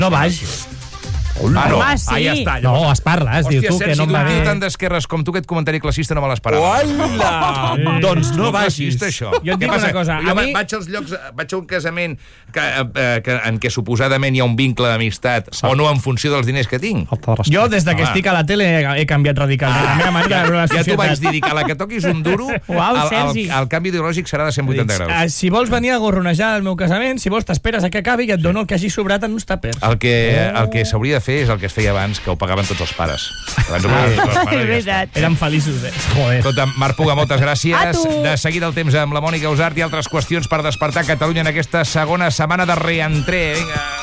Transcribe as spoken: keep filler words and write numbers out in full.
No vagis. Ah, no. Home, sí. Ah, ja està. No, es parla, es diu Hòstia, tu que Sergi, no em va d'un tio bé. tan d'esquerres com tu, aquest comentari classista no me l'esperava. Hola! Doncs no No vagis, classista, això. Jo et Què dic passa? una cosa, Jo a mi- vaig als llocs, vaig a un casament que, eh, que, en què suposadament hi ha un vincle d'amistat, o no en funció dels diners que tinc. Jo, des de que Home. estic a la tele, he, he canviat radicalment la meva manera de veure la Ja societat. t'ho vaig dir, que a la que toquis un duro, Uau, el, Sergi. el, el canvi ideològic serà de cent vuitanta graus. Eh, si vols venir a gorronejar el meu casament, si vols t'esperes a que acabi i et dono el que hagi sobrat en uns tàpers. El que, el que s'hauria de fer és el que es feia abans, que ho pagaven tots els pares. Abans ho pagaven tots els És pares i ja està. veritat. Érem feliços, eh? Joder. Escolta, Marc Puga, moltes gràcies. A tu. De seguida el temps amb la Mònica Usart i altres qüestions per despertar Catalunya en aquesta segona setmana de reentré. Vinga.